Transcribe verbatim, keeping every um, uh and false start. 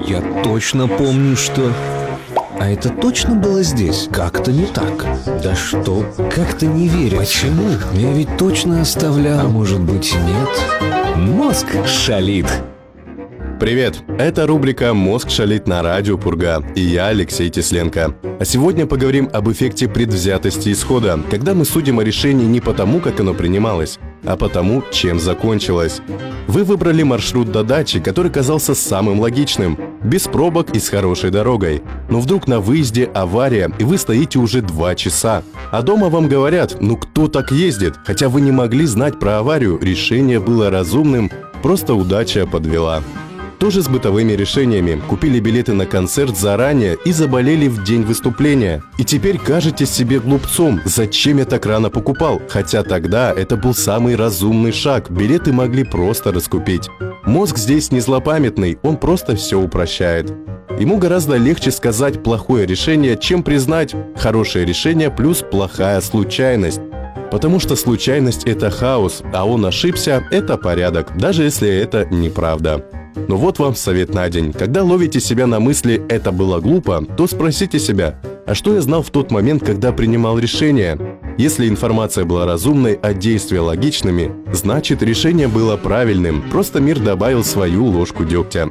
Я точно помню, что... А это точно было здесь? Как-то не так. Да что? Как-то не верю. Почему? Я ведь точно оставлял. А может быть, нет? Мозг шалит. Привет! Это рубрика «Мозг шалит» на радио Пурга, и я Алексей Тесленко. А сегодня поговорим об эффекте предвзятости исхода, когда мы судим о решении не потому, как оно принималось, а потому, чем закончилось. Вы выбрали маршрут до дачи, который казался самым логичным, без пробок и с хорошей дорогой. Но вдруг на выезде авария, и вы стоите уже два часа. А дома вам говорят: ну кто так ездит? Хотя вы не могли знать про аварию, решение было разумным, просто удача подвела. Тоже с бытовыми решениями. Купили билеты на концерт заранее и заболели в день выступления. И теперь кажетесь себе глупцом, зачем я так рано покупал? Хотя тогда это был самый разумный шаг, билеты могли просто раскупить. Мозг здесь не злопамятный, он просто все упрощает. Ему гораздо легче сказать плохое решение, чем признать хорошее решение плюс плохая случайность. Потому что случайность – это хаос, а он ошибся – это порядок, даже если это неправда. Но вот вам совет на день. Когда ловите себя на мысли «это было глупо», то спросите себя: а что я знал в тот момент, когда принимал решение? Если информация была разумной, а действия логичными, значит решение было правильным, просто мир добавил свою ложку дегтя.